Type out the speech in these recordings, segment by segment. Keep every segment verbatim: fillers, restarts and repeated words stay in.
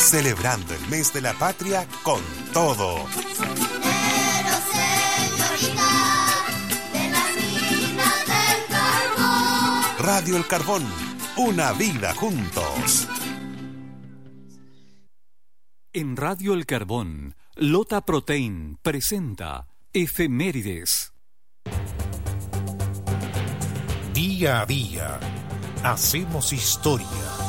Celebrando el mes de la patria con todo. Pero señorita, de las minas del carbón. Radio El Carbón, una vida juntos. En Radio El Carbón, Lota Protein presenta Efemérides. Día a día, hacemos historia.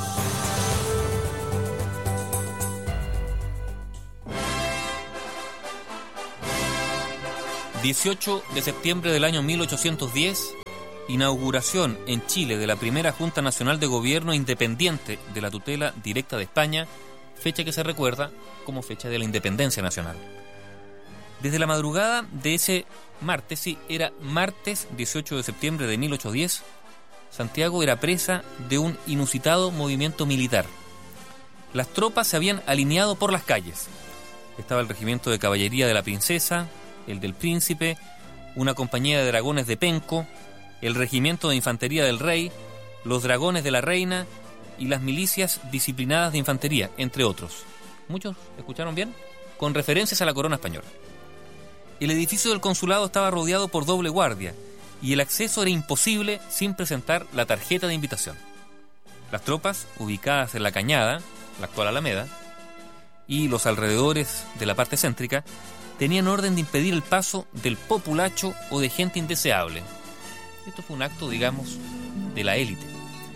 dieciocho de septiembre del año mil ochocientos diez, inauguración en Chile de la primera Junta Nacional de Gobierno independiente de la tutela directa de España, fecha que se recuerda como fecha de la independencia nacional. Desde la madrugada de ese martes, sí, era martes dieciocho de septiembre de mil ochocientos diez, Santiago era presa de un inusitado movimiento militar. Las tropas se habían alineado por las calles. Estaba el regimiento de caballería de la Princesa, el del Príncipe, una compañía de dragones de Penco, el regimiento de infantería del Rey, los dragones de la Reina y las milicias disciplinadas de infantería, entre otros. ¿Muchos escucharon bien? Con referencias a la corona española. El edificio del consulado estaba rodeado por doble guardia y el acceso era imposible sin presentar la tarjeta de invitación. Las tropas, ubicadas en la Cañada, la actual Alameda, y los alrededores de la parte céntrica, tenían orden de impedir el paso del populacho o de gente indeseable. Esto fue un acto, digamos, de la élite.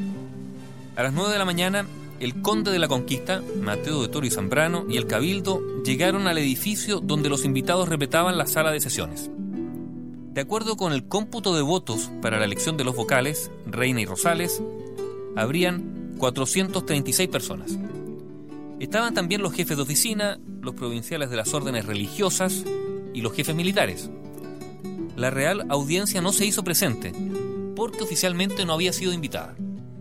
A las nueve de la mañana, el conde de la Conquista, Mateo de Toro y Zambrano, y el cabildo llegaron al edificio donde los invitados respetaban la sala de sesiones. De acuerdo con el cómputo de votos para la elección de los vocales, Reina y Rosales, habrían cuatrocientas treinta y seis personas. Estaban también los jefes de oficina, los provinciales de las órdenes religiosas y los jefes militares. La Real Audiencia no se hizo presente, porque oficialmente no había sido invitada.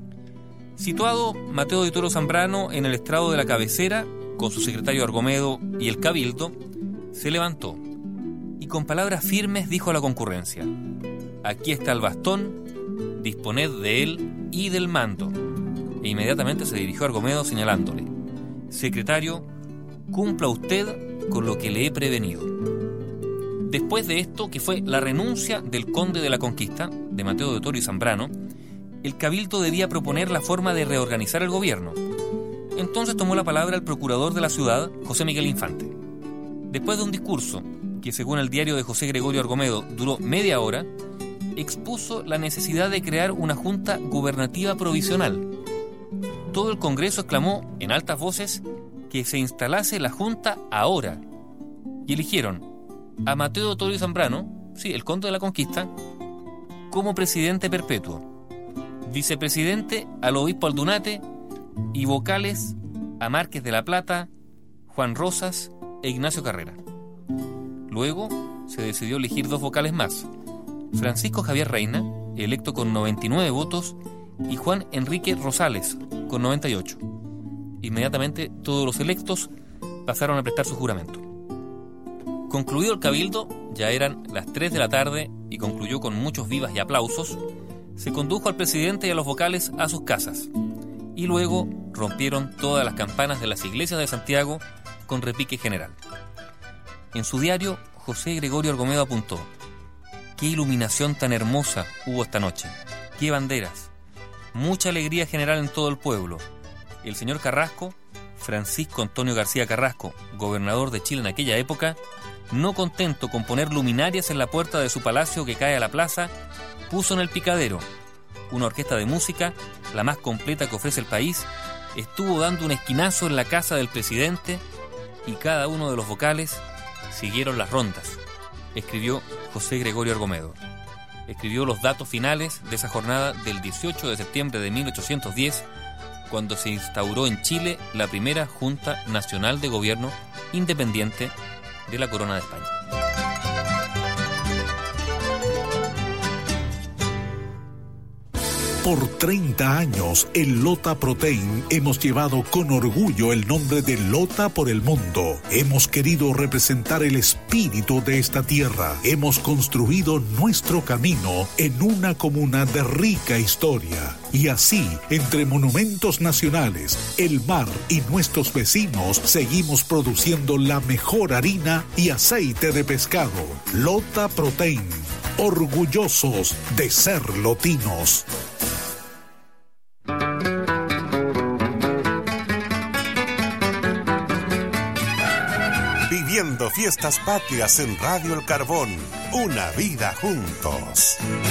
Situado Mateo de Toro Zambrano en el estrado de la cabecera, con su secretario Argomedo y el cabildo, se levantó y con palabras firmes dijo a la concurrencia: aquí está el bastón, disponed de él y del mando. E inmediatamente se dirigió a Argomedo señalándole: secretario, cumpla usted con lo que le he prevenido. Después de esto, que fue la renuncia del conde de la Conquista, de Mateo de Toro y Zambrano, el cabildo debía proponer la forma de reorganizar el gobierno. Entonces tomó la palabra el procurador de la ciudad, José Miguel Infante. Después de un discurso, que según el diario de José Gregorio Argomedo duró media hora, expuso la necesidad de crear una junta gubernativa provisional. Todo el Congreso exclamó en altas voces que se instalase la Junta ahora, y eligieron a Mateo de Toro y Zambrano, sí, el conde de la Conquista, como presidente perpetuo, vicepresidente al obispo Aldunate y vocales a Márquez de la Plata, Juan Rosas e Ignacio Carrera. Luego se decidió elegir dos vocales más: Francisco Javier Reina, electo con noventa y nueve votos, y Juan Enrique Rosales, con noventa y ocho. Inmediatamente todos los electos pasaron a prestar su juramento. Concluido el cabildo, ya eran las tres de la tarde y concluyó con muchos vivas y aplausos. Se condujo al presidente y a los vocales a sus casas y luego rompieron todas las campanas de las iglesias de Santiago con repique general. En su diario, José Gregorio Argomedo apuntó: qué iluminación tan hermosa hubo esta noche, qué banderas, mucha alegría general en todo el pueblo. El señor Carrasco, Francisco Antonio García Carrasco, gobernador de Chile en aquella época, no contento con poner luminarias en la puerta de su palacio que cae a la plaza, puso en el picadero una orquesta de música, la más completa que ofrece el país, estuvo dando un esquinazo en la casa del presidente y cada uno de los vocales siguieron las rondas, escribió José Gregorio Argomedo. Escribió los datos finales de esa jornada del dieciocho de septiembre de mil ochocientos diez, cuando se instauró en Chile la primera Junta Nacional de Gobierno independiente de la Corona de España. Por treinta años, en Lota Protein hemos llevado con orgullo el nombre de Lota por el mundo. Hemos querido representar el espíritu de esta tierra. Hemos construido nuestro camino en una comuna de rica historia. Y así, entre monumentos nacionales, el mar y nuestros vecinos, seguimos produciendo la mejor harina y aceite de pescado. Lota Protein, orgullosos de ser lotinos. Viviendo fiestas patrias en Radio El Carbón. Una vida juntos.